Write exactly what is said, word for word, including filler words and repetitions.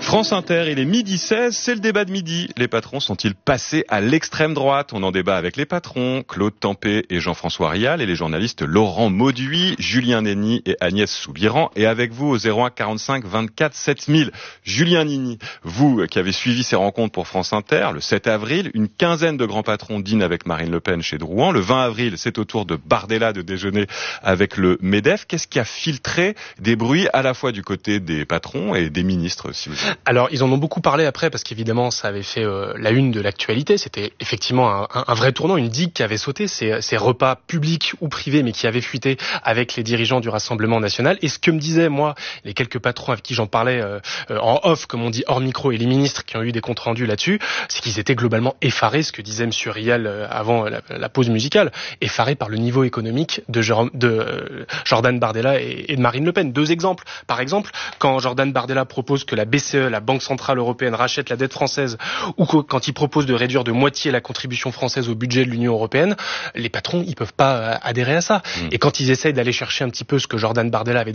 France Inter, il est midi seize, c'est le débat de midi. Les patrons sont-ils passés à l'extrême droite? On en débat avec les patrons, Claude Tempé et Jean-François Rial, et les journalistes Laurent Mauduit, Julien Néni et Agnès Soubiran. Et avec vous au zéro un quarante-cinq vingt-quatre sept mille. Julien Néni, vous qui avez suivi ces rencontres pour France Inter, le sept avril, une quinzaine de grands patrons dînent avec Marine Le Pen chez Drouan. Le vingt avril, c'est au tour de Bardella de déjeuner avec le MEDEF. Qu'est-ce qui a filtré des bruits à la fois du côté des patrons et des ministres, si vous voulez? Alors, ils en ont beaucoup parlé après, parce qu'évidemment, ça avait fait euh, la une de l'actualité. C'était effectivement un, un, un vrai tournant, une digue qui avait sauté, ces, ces repas publics ou privés, mais qui avaient fuité avec les dirigeants du Rassemblement national. Et ce que me disaient, moi, les quelques patrons avec qui j'en parlais euh, euh, en off, comme on dit, hors micro, et les ministres qui ont eu des comptes rendus là-dessus, c'est qu'ils étaient globalement effarés, ce que disait M. Rial euh, avant la, la pause musicale, effarés par le niveau économique de, Jérôme, de euh, Jordan Bardella et, et de Marine Le Pen. Deux exemples. Par exemple, quand Jordan Bardella propose que la B C E, la Banque Centrale Européenne, rachète la dette française, ou quand il propose de réduire de moitié la contribution française au budget de l'Union Européenne, les patrons, ils peuvent pas adhérer à ça. Mmh. Et quand ils essayent d'aller chercher un petit peu ce que Jordan Bardella avait